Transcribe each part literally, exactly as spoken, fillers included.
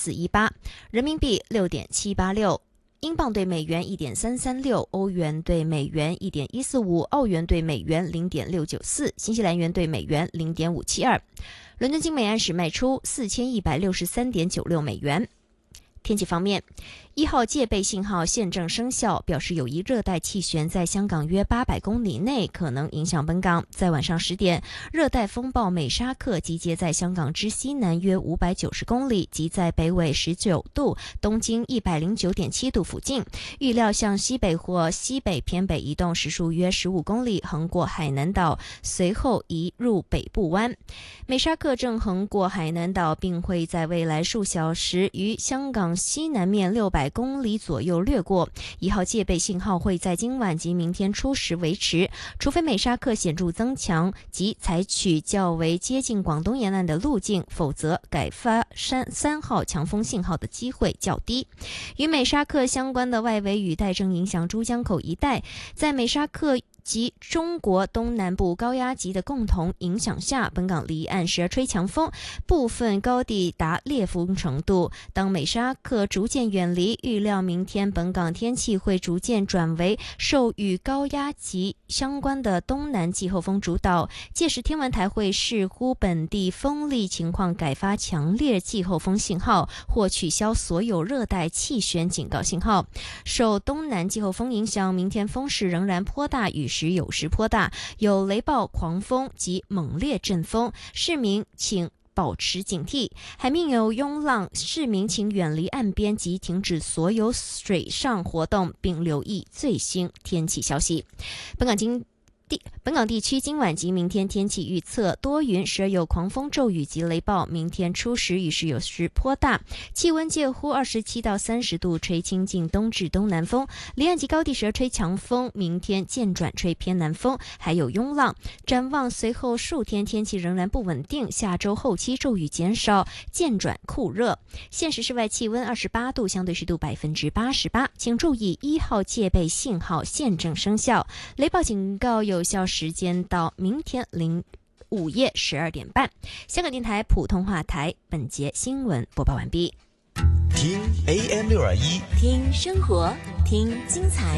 四一八，人民币六点七八六。英镑对美元一点三三六，欧元对美元一点一四五，澳元对美元零点六九四，新西兰元对美元零点五七二。伦敦金每安士卖出四千一百六十三点九六美元。天气方面，一号戒备信号现正生效，表示有一热带气旋在香港约八百公里内可能影响本港。在晚上十点，热带风暴美沙克集结在香港之西南约五百九十公里，即在北纬十九度、东经一百零九点七度附近，预料向西北或西北偏北移动，时速约十五公里，横过海南岛，随后移入北部湾。美沙克正横过海南岛，并会在未来数小时于香港西南面六百公里左右掠过。一号戒备信号会在今晚及明天初时维持，除非美沙克显著增强及采取较为接近广东沿岸的路径，否则改发三三号强风信号的机会较低。与美沙克相关的外围雨带正影响珠江口一带，在美沙克及中国东南部高压级的共同影响下，本港离岸时而吹强风，部分高地达烈风程度。当美沙克逐渐远离，预料明天本港天气会逐渐转为受与高压级相关的东南季候风主导，届时天文台会视乎本地风力情况改发强烈季候风信号，或取消所有热带气旋警告信号。受东南季候风影响，明天风势仍然颇大，雨时有时颇大，有雷暴、狂风及猛烈阵风，市民请保持警惕。海面有涌浪，市民请远离岸边及停止所有水上活动，并留意最新天气消息。本港今地本港地区今晚及明天天气预测：多云，时而有狂风骤雨及雷暴。明天初时雨势有时颇大，气温介乎二十七到三十度，吹清劲东至东南风。离岸及高地时而吹强风，明天渐转吹偏南风，还有涌浪。展望随后数天天气仍然不稳定，下周后期骤雨减少，渐转酷热。现时室外气温二十八度，相对湿度百分之八十八。请注意，一号戒备信号现正生效，雷暴警告有效时间到明天零午夜十二点半。香港电台普通话台本节新闻播报完毕。 听 A M 六二一， 听生活，听精彩。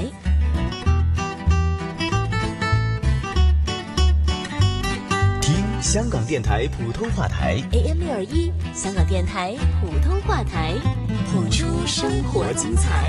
听香港电台普通话台 A M 六二一，香港电台普通话台，谱出生活精彩。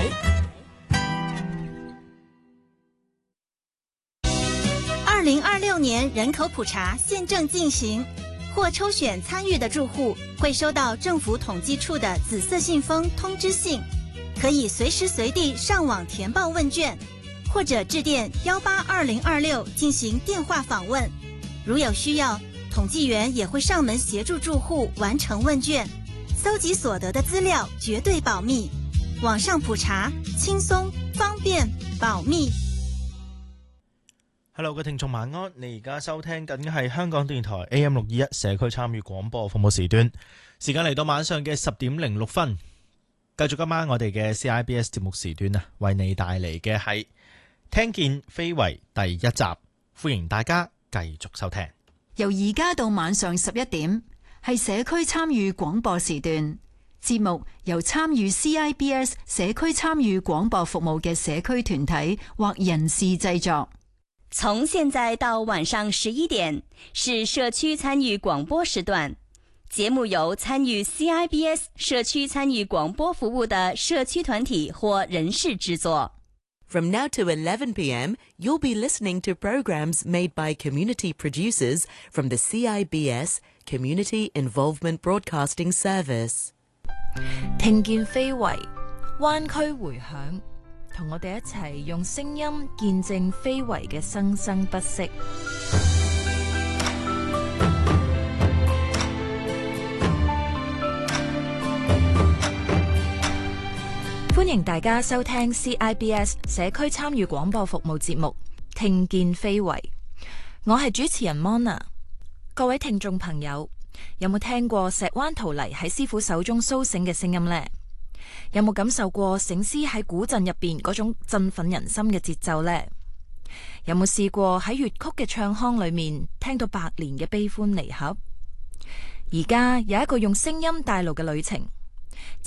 二零二六年人口普查现正进行，获抽选参与的住户会收到政府统计处的紫色信封通知信，可以随时随地上网填报问卷，或者致电幺八二零二六进行电话访问。如有需要，统计员也会上门协助住户完成问卷，搜集所得的资料绝对保密。网上普查轻松、方便、保密。 Hello， 各位聽眾晚安，你而家收聽緊嘅係香港電台 A M 六二一社區參與廣播服務時段，時間嚟到晚上嘅十點零六分，繼續今晚我哋嘅 C I B S 節目時段啊，為你帶嚟嘅係聽見非遺第一集，歡迎大家繼續收聽。 由而家到晚上十一點，係社區參與廣播時段，節目由參與 C I B S 社區參與廣播服務嘅社區團體或人士製作。 從現在到晚上十一點是社區參與廣播時段，節目由參與 C I B S 社區參與廣播服務的社區團體或人士製作。 From now to eleven p m, you'll be listening to programs made by community producers from the C I B S Community Involvement Broadcasting Service. 聽見非遺，灣區迴響，同我哋一齊用聲音見證非遺嘅生生不息。歡迎大家收聽 C I B S 社區參與廣播服務節目《聽見非遺》，我係主持人 Mona。各位聽眾朋友，有冇聽過石灣陶泥喺師傅手中蘇醒嘅聲音呢？有冇感受過醒獅喺古鎮入邊嗰種振奮人心嘅節奏呢？有冇試過喺粵曲嘅唱腔裏面聽到百年嘅悲歡離合？而家有一個用聲音帶路嘅旅程。